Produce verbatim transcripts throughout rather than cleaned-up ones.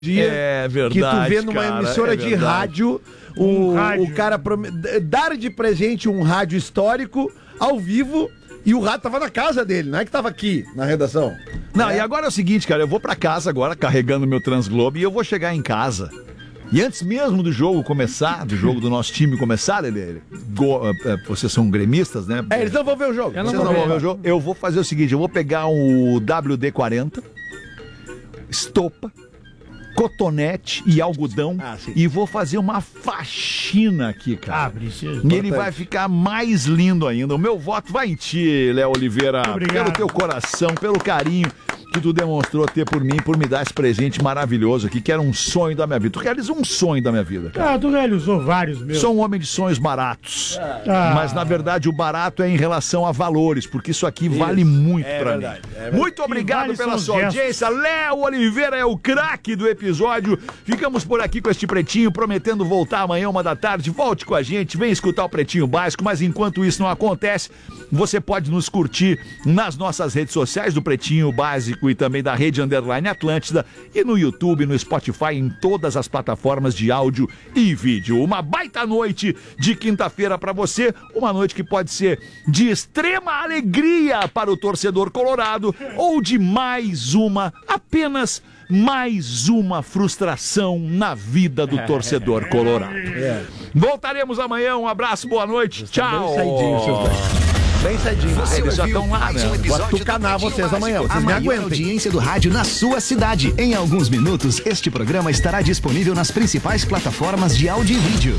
dia é verdade, que tu vê numa cara, emissora é de verdade. rádio, o, Um rádio. o cara prom... dar de presente um rádio histórico ao vivo e o rádio tava na casa dele, não é que tava aqui na redação. Não, é. e agora é o seguinte, cara, eu vou pra casa agora carregando meu Transglobe e eu vou chegar em casa. E antes mesmo do jogo começar, do jogo do nosso time começar, ele, ele, go, é, vocês são gremistas, né? É, eles não vão ver o jogo. Eu não Vocês vou não vão ver. ver o jogo. Eu vou fazer o seguinte, eu vou pegar o W D quarenta, estopa, cotonete e algodão Ah, sim. e vou fazer uma faxina aqui, Ah, cara. precisa. E ele vai ficar mais lindo ainda. O meu voto vai em ti, Léo Oliveira. Obrigado. Pelo teu coração, pelo carinho que tu demonstrou ter por mim, por me dar esse presente maravilhoso aqui, que era um sonho da minha vida. Tu realizou um sonho da minha vida, cara. Ah, tu realizou vários meus. Sou um homem de sonhos baratos. Ah. Mas, na verdade, o barato é em relação a valores, porque isso aqui vale muito É pra verdade, mim. é verdade. Muito obrigado vale pela são os sua gestos. audiência. Léo Oliveira é o craque do episódio. Ficamos por aqui com este Pretinho, prometendo voltar amanhã, uma da tarde. Volte com a gente, vem escutar o Pretinho Básico, mas enquanto isso não acontece, você pode nos curtir nas nossas redes sociais do Pretinho Básico e também da Rede Underline Atlântida e no YouTube, no Spotify, em todas as plataformas de áudio e vídeo. Uma baita noite de quinta-feira pra você, uma noite que pode ser de extrema alegria para o torcedor colorado ou de mais uma, apenas mais uma frustração na vida do torcedor colorado. Voltaremos amanhã, um abraço, boa noite, tchau! Bem saidinho, seus dois. Bem saidinho. Você Eles já ouviu estão lá, mais né? um Vou episódio atucanar do Pretinho vocês amanhã, Básico. vocês A me maior aguentem. audiência do rádio na sua cidade. Em alguns minutos, este programa estará disponível nas principais plataformas de áudio e vídeo.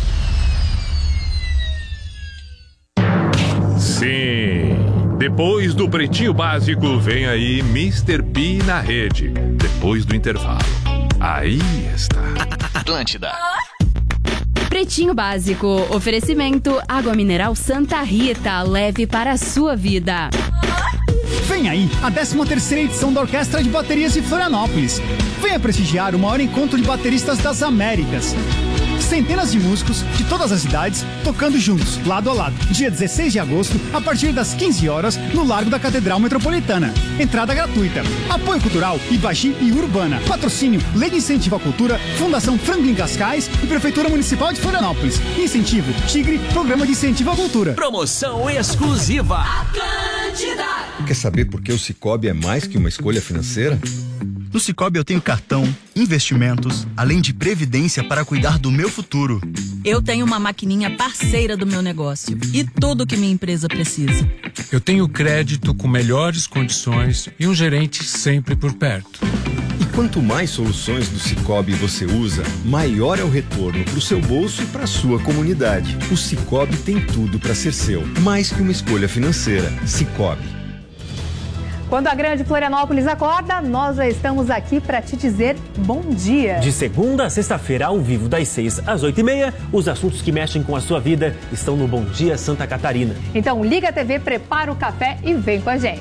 Sim. Depois do Pretinho Básico, vem aí mister P na rede. Depois do intervalo. Aí está. Atlântida. Pretinho Básico, oferecimento Água Mineral Santa Rita, leve para a sua vida. Vem aí a décima terceira edição da Orquestra de Baterias de Florianópolis. Venha prestigiar o maior encontro de bateristas das Américas. Centenas de músicos de todas as idades tocando juntos, lado a lado. Dia dezesseis de agosto, a partir das quinze horas, no Largo da Catedral Metropolitana. Entrada gratuita. Apoio Cultural, Ibaxi e Urbana. Patrocínio, Lei de Incentivo à Cultura, Fundação Franklin Cascais e Prefeitura Municipal de Florianópolis. Incentivo, Tigre, Programa de Incentivo à Cultura. Promoção exclusiva. Quer saber por que o Sicoob é mais que uma escolha financeira? No Sicoob eu tenho cartão, investimentos, além de previdência para cuidar do meu futuro. Eu tenho uma maquininha parceira do meu negócio e tudo que minha empresa precisa. Eu tenho crédito com melhores condições e um gerente sempre por perto. E quanto mais soluções do Sicoob você usa, maior é o retorno para o seu bolso e para a sua comunidade. O Sicoob tem tudo para ser seu, mais que uma escolha financeira. Sicoob. Quando a grande Florianópolis acorda, nós já estamos aqui para te dizer bom dia. De segunda a sexta-feira, ao vivo, das seis às oito e meia, os assuntos que mexem com a sua vida estão no Bom Dia Santa Catarina. Então liga a T V, prepara o café e vem com a gente.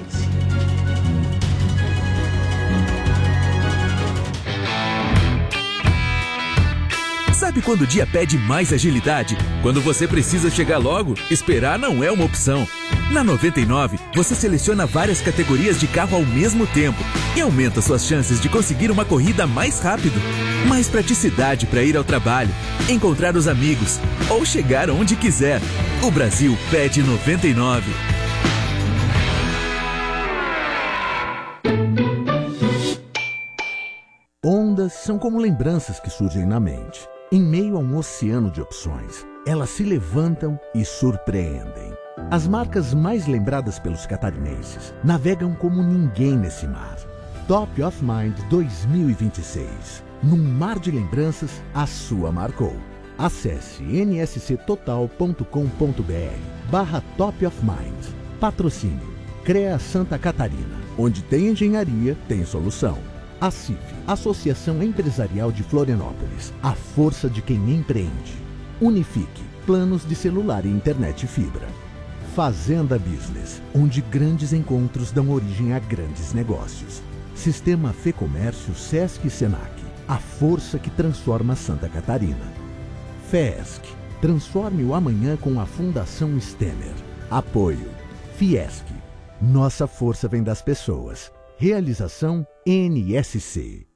Sabe quando o dia pede mais agilidade? Quando você precisa chegar logo, esperar não é uma opção. Na noventa e nove, você seleciona várias categorias de carro ao mesmo tempo e aumenta suas chances de conseguir uma corrida mais rápido. Mais praticidade para ir ao trabalho, encontrar os amigos ou chegar onde quiser. O Brasil pede noventa e nove. Ondas são como lembranças que surgem na mente. Em meio a um oceano de opções, elas se levantam e surpreendem. As marcas mais lembradas pelos catarinenses navegam como ninguém nesse mar. Top of Mind dois mil e vinte e seis. Num mar de lembranças, a sua marcou. Acesse n s c total ponto com ponto b r barra Top of Mind. Patrocínio CREA Santa Catarina. Onde tem engenharia, tem solução. A C I F, Associação Empresarial de Florianópolis, a força de quem empreende. Unifique, planos de celular e internet fibra. Fazenda Business, onde grandes encontros dão origem a grandes negócios. Sistema Fê Comércio Sesc e Senac, a força que transforma Santa Catarina. FESC, transforme o amanhã com a Fundação Stemer. Apoio Fiesc, nossa força vem das pessoas. Realização N S C.